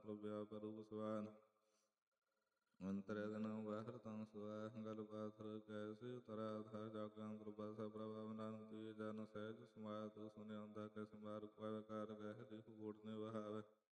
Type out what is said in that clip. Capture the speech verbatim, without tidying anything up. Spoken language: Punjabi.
ਪ੍ਰਭ ਵਿਆਪ ਰੂਪ ਸਵਾਨ ਅੰਤਰ ਅਗਨ ਬਾਹਰ ਤੰ ਸੁਆ ਗਲ ਪਾਥਰ ਕੈਸੇ ਤਰਾ ਥਾ ਜਾਗਾਂ ਪ੍ਰਭਾਸਾ ਪ੍ਰਭਾਵ ਨਾਨਤੀ ਜਨ ਸਹਿਜ ਸਮਾਤ ਸੁਨਿਆੰਦਾ ਕੈ ਸੰਭਾਰ ਕੈ ਕਾਰ ਕਹਿ ਲਿਖ ਗੋੜ ਨਿਵਹਾਵੈ